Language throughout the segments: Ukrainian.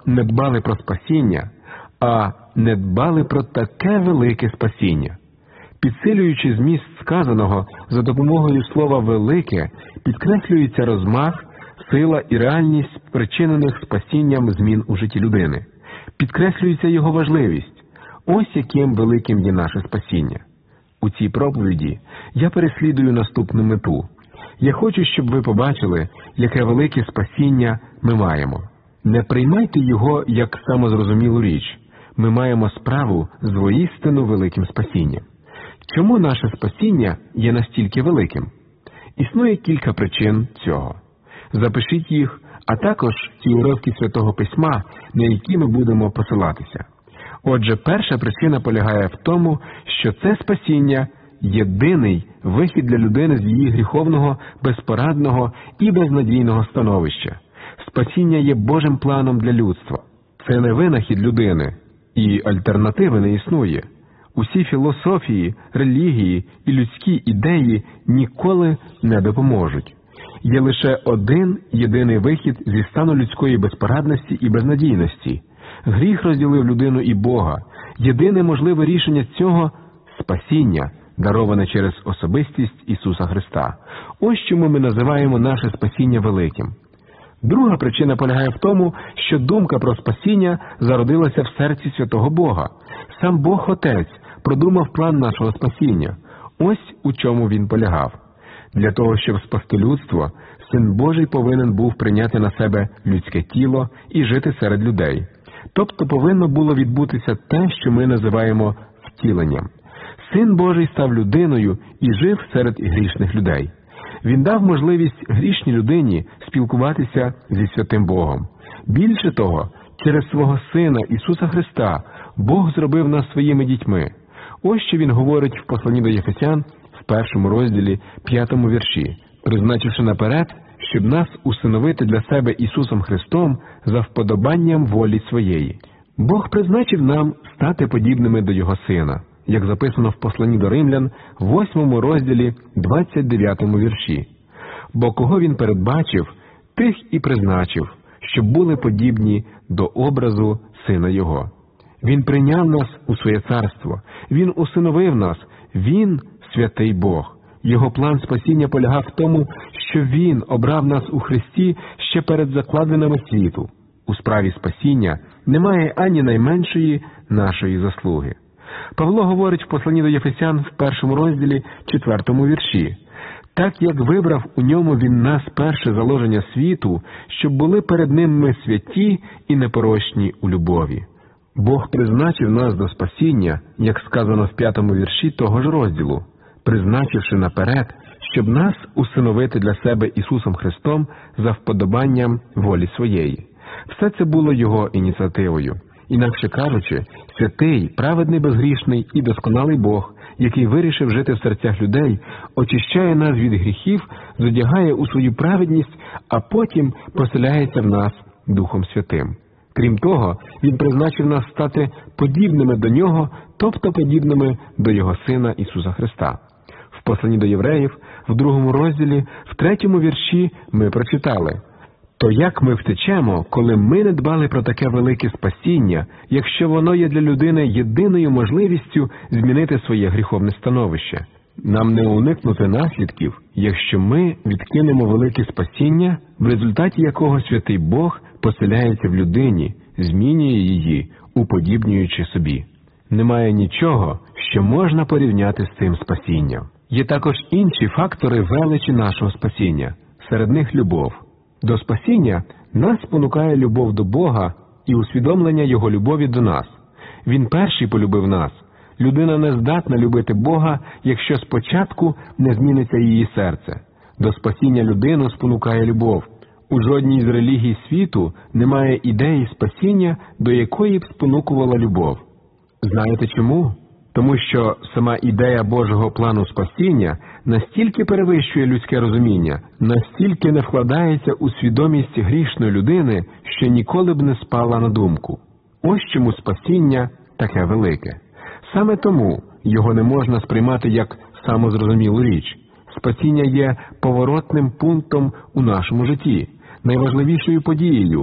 не дбали про спасіння, а не дбали про таке велике спасіння. Підсилюючи зміст сказаного за допомогою слова «велике», підкреслюється розмах, сила і реальність спричинених спасінням змін у житті людини. Підкреслюється його важливість. Ось яким великим є наше спасіння. У цій проповіді я переслідую наступну мету. Я хочу, щоб ви побачили, яке велике спасіння ми маємо. Не приймайте його як самозрозумілу річ. Ми маємо справу з воістину великим спасінням. Чому наше спасіння є настільки великим? Існує кілька причин цього. Запишіть їх, а також ті уривки Святого Письма, на які ми будемо посилатися. Отже, перша причина полягає в тому, що це спасіння – єдиний вихід для людини з її гріховного, безпорадного і безнадійного становища. Спасіння є Божим планом для людства. Це не винахід людини, і альтернативи не існує. Усі філософії, релігії і людські ідеї ніколи не допоможуть. Є лише один єдиний вихід зі стану людської безпорадності і безнадійності. Гріх розділив людину і Бога. Єдине можливе рішення цього – спасіння, дароване через особистість Ісуса Христа. Ось чому ми називаємо наше спасіння великим. Друга причина полягає в тому, що думка про спасіння зародилася в серці святого Бога. Сам Бог Отець продумав план нашого спасіння. Ось у чому він полягав. Для того, щоб спасти людство, Син Божий повинен був прийняти на себе людське тіло і жити серед людей. Тобто повинно було відбутися те, що ми називаємо втіленням. Син Божий став людиною і жив серед грішних людей. Він дав можливість грішній людині спілкуватися зі святим Богом. Більше того, через свого Сина Ісуса Христа Бог зробив нас своїми дітьми. Ось що Він говорить в посланні до Єфесян в 1 розділі 5 вірші, призначивши наперед, щоб нас усиновити для себе Ісусом Христом за вподобанням волі Своєї. Бог призначив нам стати подібними до Його Сина, як записано в посланні до Римлян, в 8 розділі 29 вірші. Бо кого Він передбачив, тих і призначив, щоб були подібні до образу Сина Його. Він прийняв нас у своє царство, Він усиновив нас, Він – святий Бог. Його план спасіння полягав в тому, що Він обрав нас у Христі ще перед закладинами світу. У справі спасіння немає ані найменшої нашої заслуги. Павло говорить в посланні до Єфесян в 1 розділі 4 вірші: «Так як вибрав у ньому він нас перше заложення світу, щоб були перед ним ми святі і непорочні у любові». Бог призначив нас до спасіння, як сказано в 5 вірші того ж розділу, призначивши наперед, щоб нас усиновити для себе Ісусом Христом за вподобанням волі Своєї. Все це було Його ініціативою. Інакше кажучи, святий, праведний, безгрішний і досконалий Бог, який вирішив жити в серцях людей, очищає нас від гріхів, зодягає у свою праведність, а потім поселяється в нас Духом Святим. Крім того, Він призначив нас стати подібними до Нього, тобто подібними до Його Сина Ісуса Христа. В посланні до євреїв, в 2 розділі, в 3 вірші ми прочитали: «То як ми втечемо, коли ми не дбали про таке велике спасіння, якщо воно є для людини єдиною можливістю змінити своє гріховне становище? Нам не уникнути наслідків, якщо ми відкинемо велике спасіння, в результаті якого святий Бог поселяється в людині, змінює її, уподібнюючи собі. Немає нічого, що можна порівняти з цим спасінням. Є також інші фактори величі нашого спасіння, серед них любов. До спасіння нас спонукає любов до Бога і усвідомлення Його любові до нас. Він перший полюбив нас. Людина не здатна любити Бога, якщо спочатку не зміниться її серце. До спасіння людину спонукає любов. У жодній з релігій світу немає ідеї спасіння, до якої б спонукувала любов. Знаєте чому? Тому що сама ідея Божого плану спасіння настільки перевищує людське розуміння, настільки не вкладається у свідомість грішної людини, що ніколи б не спала на думку. Ось чому спасіння таке велике. Саме тому його не можна сприймати як самозрозумілу річ. Спасіння є поворотним пунктом у нашому житті, найважливішою подією.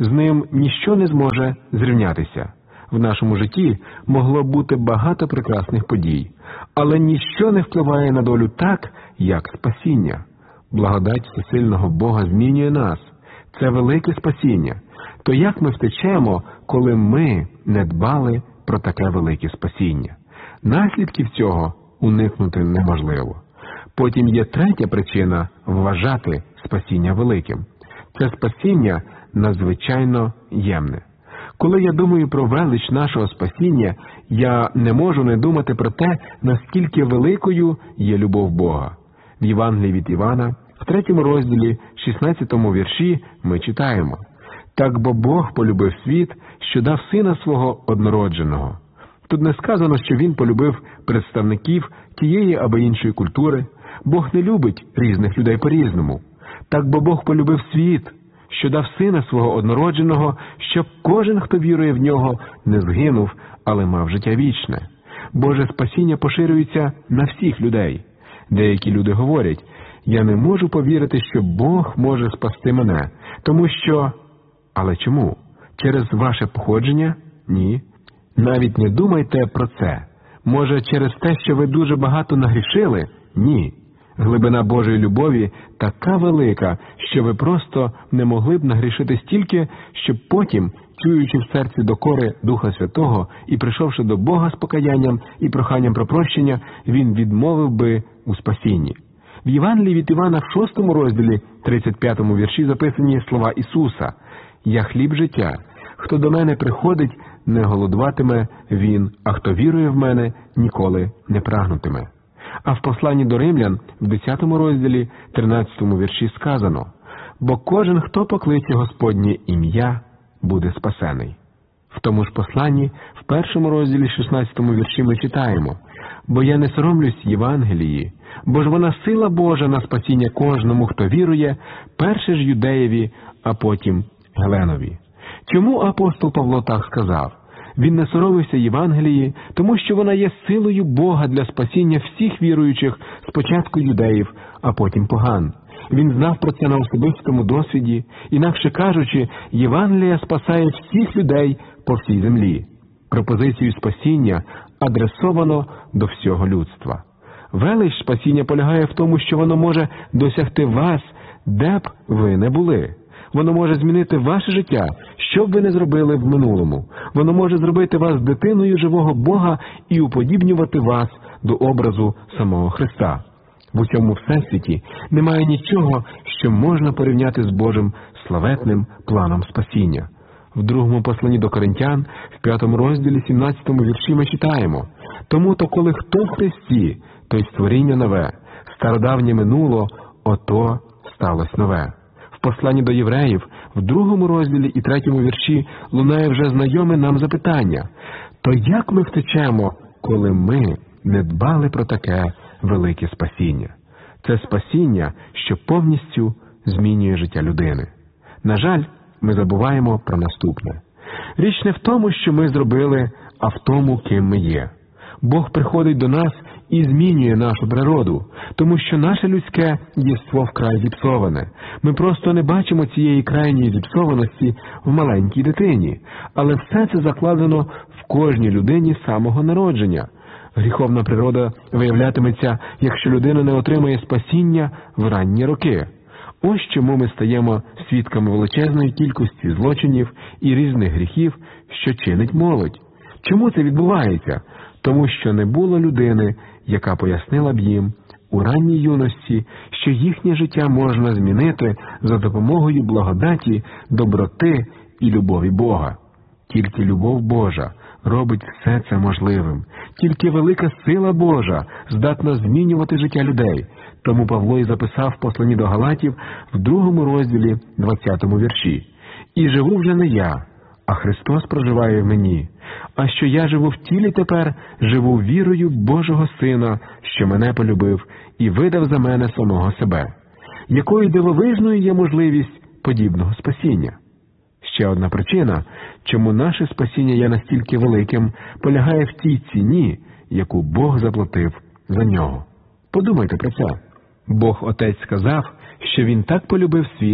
З ним ніщо не зможе зрівнятися. В нашому житті могло бути багато прекрасних подій, але ніщо не впливає на долю так, як спасіння. Благодать всесильного Бога змінює нас. Це велике спасіння. То як ми втечемо, коли ми не дбали про таке велике спасіння? Наслідків цього уникнути неможливо. Потім є третя причина вважати спасіння великим. Це спасіння надзвичайно ємне. Коли я думаю про велич нашого спасіння, я не можу не думати про те, наскільки великою є любов Бога. В Євангелії від Івана, в 3 розділі, 16 вірші ми читаємо: «Так бо Бог полюбив світ, що дав Сина Свого однородженого». Тут не сказано, що Він полюбив представників тієї або іншої культури. Бог не любить різних людей по-різному. Так бо Бог полюбив світ, що дав Сина Свого однородженого, щоб кожен, хто вірує в Нього, не згинув, але мав життя вічне. Боже спасіння поширюється на всіх людей. Деякі люди говорять: «Я не можу повірити, що Бог може спасти мене, тому що…» Але чому? Через ваше походження? Ні. Навіть не думайте про це. Може, через те, що ви дуже багато нагрішили? Ні. Глибина Божої любові така велика, що ви просто не могли б нагрішити стільки, щоб потім, чуючи в серці докори Духа Святого і прийшовши до Бога з покаянням і проханням про прощення, Він відмовив би у спасінні. В Євангелії від Івана в 6 розділі, 35 вірші записані слова Ісуса: «Я хліб життя. Хто до мене приходить, не голодуватиме він, а хто вірує в мене, ніколи не прагнутиме». А в посланні до Римлян в 10 розділі, 13 вірші сказано: «Бо кожен, хто покличе Господнє ім'я, буде спасений». В тому ж посланні, в 1 розділі, 16 вірші ми читаємо: «Бо я не соромлюсь Євангелії, бо ж вона сила Божа на спасіння кожному, хто вірує, перше ж юдеєві, а потім Геленові». Чому апостол Павло так сказав? Він не соромився Євангелії, тому що вона є силою Бога для спасіння всіх віруючих, спочатку юдеїв, а потім поган. Він знав про це на особистому досвіді, інакше кажучи, Євангелія спасає всіх людей по всій землі. Пропозицію спасіння адресовано до всього людства. Велич спасіння полягає в тому, що воно може досягти вас, де б ви не були. Воно може змінити ваше життя, що б ви не зробили в минулому. Воно може зробити вас дитиною живого Бога і уподібнювати вас до образу самого Христа. В усьому всесвіті немає нічого, що можна порівняти з Божим славетним планом спасіння. В 2 посланні до Коринтян, в 5 розділі, 17 вірші ми читаємо: «Тому-то, коли хто в Христі, то й створіння нове, стародавнє минуло, ото сталось нове». В посланні до євреїв, в 2 розділі і 3 вірші лунає вже знайоме нам запитання: «То як ми втечемо, коли ми не дбали про таке велике спасіння?» Це спасіння, що повністю змінює життя людини. На жаль, ми забуваємо про наступне. Річ не в тому, що ми зробили, а в тому, ким ми є. Бог приходить до нас і змінює нашу природу, тому що наше людське єство вкрай зіпсоване. Ми просто не бачимо цієї крайньої зіпсованості в маленькій дитині, але все це закладено в кожній людині з самого народження. Гріховна природа виявлятиметься, якщо людина не отримає спасіння в ранні роки. Ось чому ми стаємо свідками величезної кількості злочинів і різних гріхів, що чинить молодь. Чому це відбувається? Тому що не було людини, яка пояснила б їм у ранній юності, що їхнє життя можна змінити за допомогою благодаті, доброти і любові Бога. Тільки любов Божа робить все це можливим. Тільки велика сила Божа здатна змінювати життя людей. Тому Павло і записав в посланні до Галатів в 2 розділі, 20 вірші: «І живу вже не я, а Христос проживає в мені. А що я живу в тілі тепер, живу вірою Божого Сина, що мене полюбив і видав за мене самого себе». Якою дивовижною є можливість подібного спасіння? Ще одна причина, чому наше спасіння є настільки великим, полягає в тій ціні, яку Бог заплатив за нього. Подумайте про це. Бог Отець сказав, що Він так полюбив світ,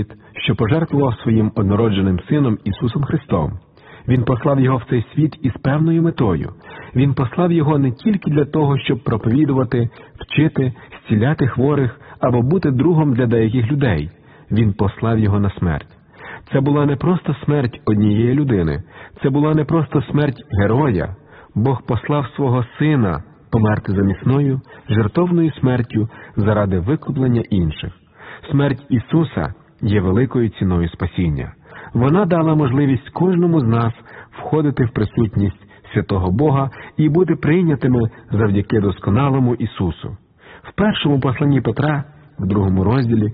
що пожертвував своїм однородженим Сином Ісусом Христом. Він послав Його в цей світ із певною метою. Він послав Його не тільки для того, щоб проповідувати, вчити, зціляти хворих або бути другом для деяких людей. Він послав Його на смерть. Це була не просто смерть однієї людини, це була не просто смерть героя. Бог послав свого Сина померти замісною, жертовною смертю заради викуплення інших. Смерть Ісуса є великою ціною спасіння. Вона дала можливість кожному з нас входити в присутність святого Бога і бути прийнятими завдяки досконалому Ісусу. В першому посланні Петра, в 2 розділі,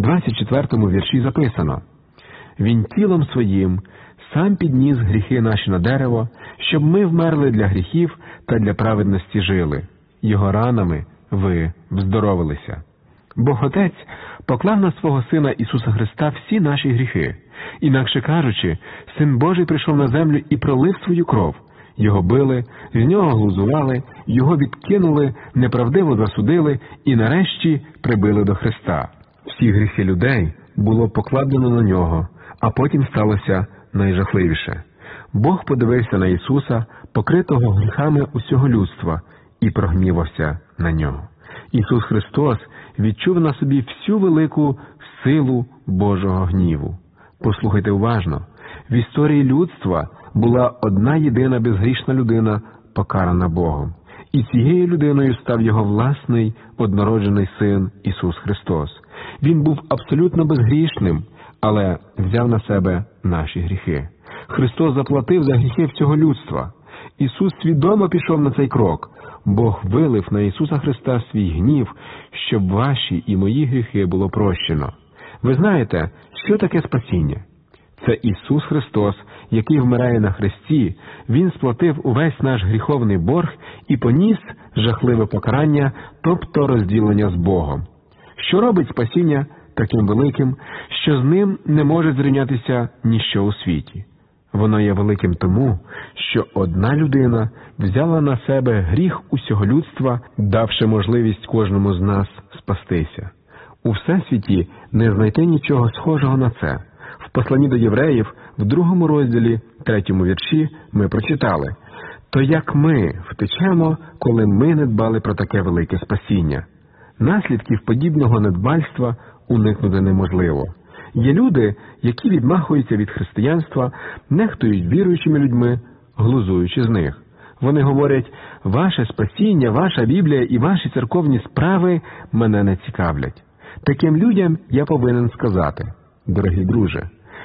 24 вірші записано: «Він тілом своїм сам підніс гріхи наші на дерево, щоб ми вмерли для гріхів та для праведності жили. Його ранами ви вздоровилися». Бог Отець поклав на свого Сина Ісуса Христа всі наші гріхи. Інакше кажучи, Син Божий прийшов на землю і пролив свою кров. Його били, з нього глузували, його відкинули, неправдиво засудили і нарешті прибили до Христа. Всі гріхи людей було покладено на нього, а потім сталося найжахливіше. Бог подивився на Ісуса, покритого гріхами усього людства, і прогнівався на нього. Ісус Христос відчув на собі всю велику силу Божого гніву. Послухайте уважно. В історії людства була одна єдина безгрішна людина, покарана Богом. І цією людиною став Його власний однороджений Син Ісус Христос. Він був абсолютно безгрішним, але взяв на себе наші гріхи. Христос заплатив за гріхи всього людства. Ісус свідомо пішов на цей крок. Бог вилив на Ісуса Христа свій гнів, щоб ваші і мої гріхи було прощено. Ви знаєте, що таке спасіння? Це Ісус Христос, який вмирає на хресті. Він сплатив увесь наш гріховний борг і поніс жахливе покарання, тобто розділення з Богом. Що робить спасіння таким великим, що з ним не може зрівнятися ніщо у світі? Воно є великим тому, що одна людина взяла на себе гріх усього людства, давши можливість кожному з нас спастися. У всесвіті не знайти нічого схожого на це. В посланні до євреїв, в 2 розділі, 3 вірші, ми прочитали: «То як ми втечемо, коли ми не дбали про таке велике спасіння?» Наслідків подібного недбальства уникнути неможливо. Є люди, які відмахуються від християнства, нехтують віруючими людьми, глузуючи з них. Вони говорять: «Ваше спасіння, ваша Біблія і ваші церковні справи мене не цікавлять». Таким людям я повинен сказати: дорогий друже,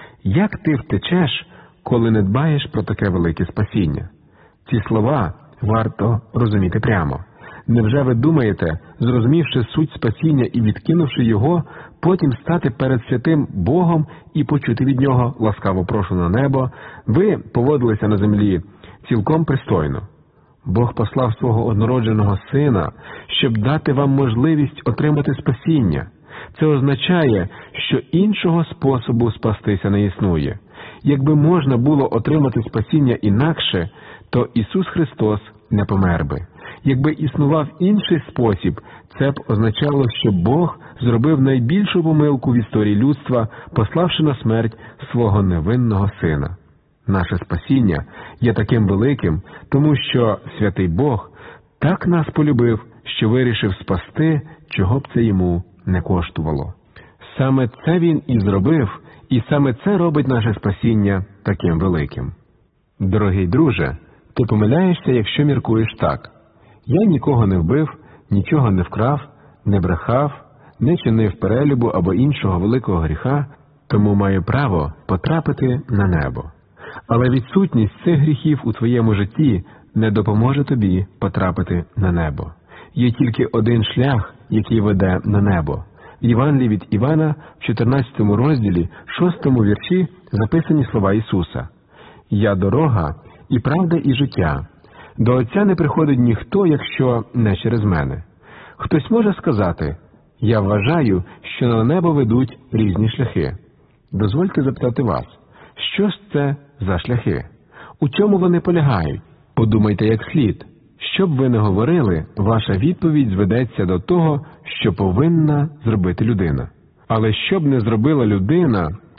як ти втечеш, коли не дбаєш про таке велике спасіння? Ці слова варто розуміти прямо. Невже ви думаєте, зрозумівши суть спасіння і відкинувши його, потім стати перед святим Богом і почути від нього ласкаво прошу на небо, ви поводилися на землі цілком пристойно? Бог послав свого однородженого Сина, щоб дати вам можливість отримати спасіння. Це означає, що іншого способу спастися не існує. Якби можна було отримати спасіння інакше, то Ісус Христос не помер би. Якби існував інший спосіб, це б означало, що Бог зробив найбільшу помилку в історії людства, пославши на смерть свого невинного Сина. Наше спасіння є таким великим, тому що святий Бог так нас полюбив, що вирішив спасти, чого б це йому не коштувало. Саме це він і зробив, і саме це робить наше спасіння таким великим. Дорогий друже, ти помиляєшся, якщо міркуєш так: я нікого не вбив, нічого не вкрав, не брехав, не чинив перелюбу або іншого великого гріха, тому маю право потрапити на небо. Але відсутність цих гріхів у твоєму житті не допоможе тобі потрапити на небо. Є тільки один шлях, який веде на небо. В Євангелії від Івана, в 14 розділі, 6 вірші записані слова Ісуса: «Я дорога, і правда, і життя. До Отця не приходить ніхто, якщо не через мене». Хтось може сказати: «Я вважаю, що на небо ведуть різні шляхи». Дозвольте запитати вас, що ж це за шляхи? У чому вони полягають? Подумайте як слід. Що б ви не говорили, ваша відповідь зведеться до того, що повинна зробити людина. Але що б не зробила людина,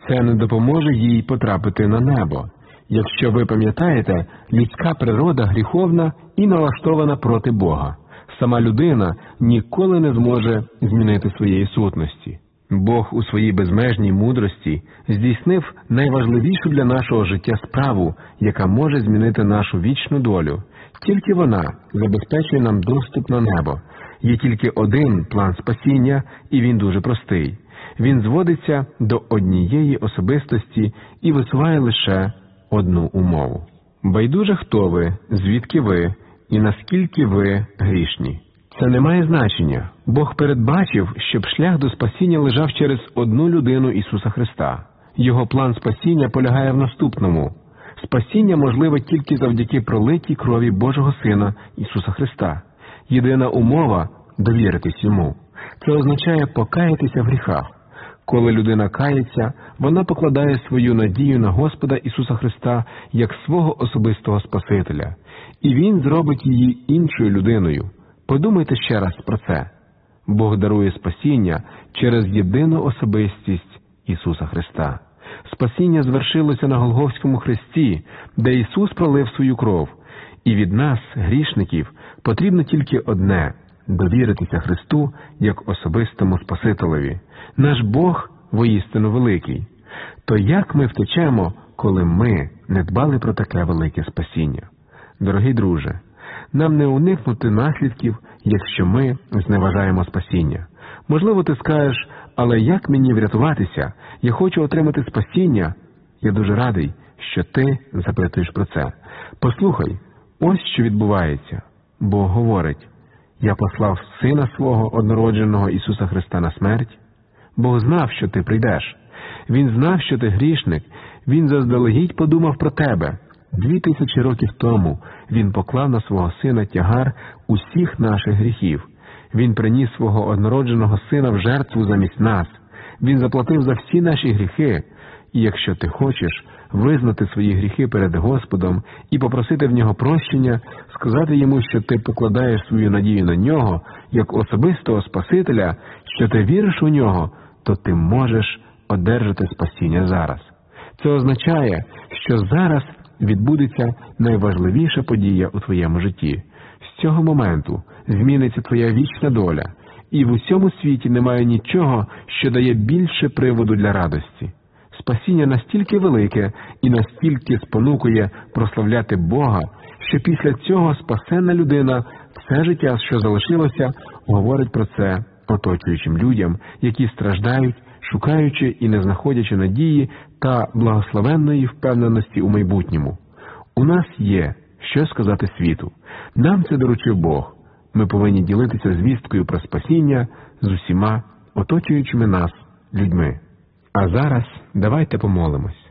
це не допоможе їй потрапити на небо. Якщо ви пам'ятаєте, людська природа гріховна і налаштована проти Бога. Сама людина ніколи не зможе змінити своєї сутності. Бог у своїй безмежній мудрості здійснив найважливішу для нашого життя справу, яка може змінити нашу вічну долю. Тільки вона забезпечує нам доступ на небо. Є тільки один план спасіння, і він дуже простий. Він зводиться до однієї особистості і висуває лише одну умову. Байдуже, хто ви, звідки ви і наскільки ви грішні. Це не має значення. Бог передбачив, щоб шлях до спасіння лежав через одну людину Ісуса Христа. Його план спасіння полягає в наступному. Спасіння можливе тільки завдяки пролитій крові Божого Сина Ісуса Христа. Єдина умова – довіритись Йому. Це означає покаятися в гріхах. Коли людина кається, вона покладає свою надію на Господа Ісуса Христа як свого особистого Спасителя. І Він зробить її іншою людиною. Подумайте ще раз про це. Бог дарує спасіння через єдину особистість Ісуса Христа. Спасіння звершилося на Голгофському хресті, де Ісус пролив свою кров. І від нас, грішників, потрібно тільки одне – довіритися Христу як особистому Спасителеві. Наш Бог воістину великий. То як ми втечемо, коли ми не дбали про таке велике спасіння? Дорогий друже, нам не уникнути наслідків, якщо ми зневажаємо спасіння. Можливо, ти скажеш, але як мені врятуватися? Я хочу отримати спасіння. Я дуже радий, що ти запитуєш про це. Послухай, ось що відбувається. Бог говорить: «Я послав Сина Свого однородженого Ісуса Христа на смерть». Бог знав, що ти прийдеш. Він знав, що ти грішник. Він заздалегідь подумав про тебе. 2000 років тому Він поклав на свого Сина тягар усіх наших гріхів. Він приніс свого однородженого Сина в жертву замість нас. Він заплатив за всі наші гріхи. І якщо ти хочеш визнати свої гріхи перед Господом і попросити в Нього прощення, сказати Йому, що ти покладаєш свою надію на Нього, як особистого Спасителя, що ти віриш у Нього, то ти можеш одержати спасіння зараз. Це означає, що зараз відбудеться найважливіша подія у твоєму житті. З цього моменту зміниться твоя вічна доля, і в усьому світі немає нічого, що дає більше приводу для радості. Спасіння настільки велике і настільки спонукує прославляти Бога, що після цього спасенна людина все життя, що залишилося, говорить про це оточуючим людям, які страждають, шукаючи і не знаходячи надії та благословенної впевненості у майбутньому. У нас є, що сказати світу. Нам це доручив Бог. Ми повинні ділитися звісткою про спасіння з усіма оточуючими нас людьми. А зараз давайте помолимось.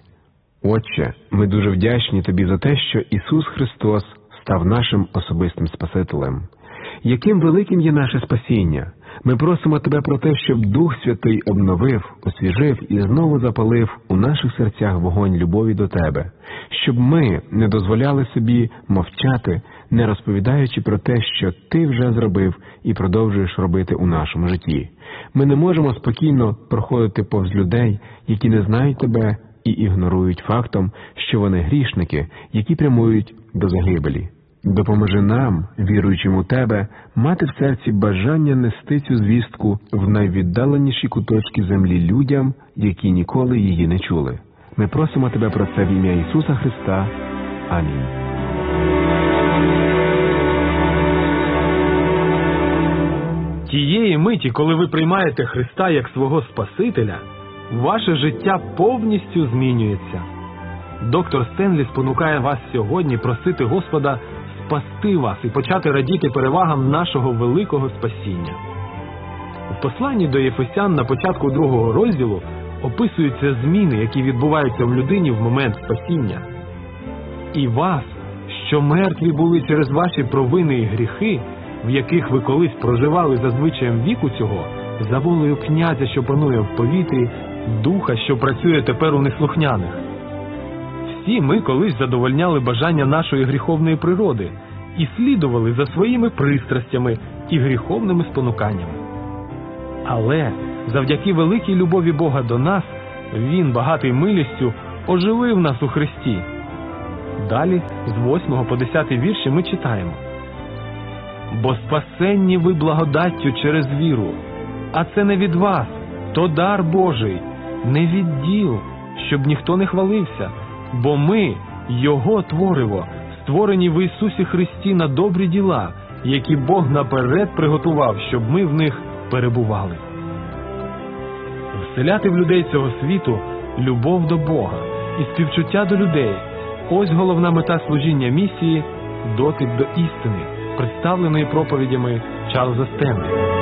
Отче, ми дуже вдячні Тобі за те, що Ісус Христос став нашим особистим Спасителем. Яким великим є наше спасіння! Ми просимо Тебе про те, щоб Дух Святий обновив, освіжив і знову запалив у наших серцях вогонь любові до Тебе, щоб ми не дозволяли собі мовчати, не розповідаючи про те, що Ти вже зробив і продовжуєш робити у нашому житті. Ми не можемо спокійно проходити повз людей, які не знають Тебе і ігнорують фактом, що вони грішники, які прямують до загибелі. Допоможи нам, віруючим у Тебе, мати в серці бажання нести цю звістку в найвіддаленіші куточки землі людям, які ніколи її не чули. Ми просимо Тебе про це в ім'я Ісуса Христа. Амінь. Тієї миті, коли ви приймаєте Христа як свого Спасителя, ваше життя повністю змінюється. Доктор Стенлі спонукає вас сьогодні просити Господа спасти вас і почати радіти перевагам нашого великого спасіння. У посланні до Єфесян на початку 2 розділу описуються зміни, які відбуваються в людині в момент спасіння. «І вас, що мертві були через ваші провини і гріхи, в яких ви колись проживали за звичаєм віку цього, за волею князя, що панує в повітрі, духа, що працює тепер у неслухняних». Всі ми колись задовольняли бажання нашої гріховної природи і слідували за своїми пристрастями і гріховними спонуканнями. Але завдяки великій любові Бога до нас, Він, багатий милістю, оживив нас у Христі. Далі, з 8 по 10 вірші ми читаємо. «Бо спасенні ви благодаттю через віру, а це не від вас, то дар Божий, не від діл, щоб ніхто не хвалився, бо ми, Його твориво, створені в Ісусі Христі на добрі діла, які Бог наперед приготував, щоб ми в них перебували». Вселяти в людей цього світу любов до Бога і співчуття до людей – ось головна мета служіння місії «Дотик до істини», представленої проповідями Чарльза Стенлі.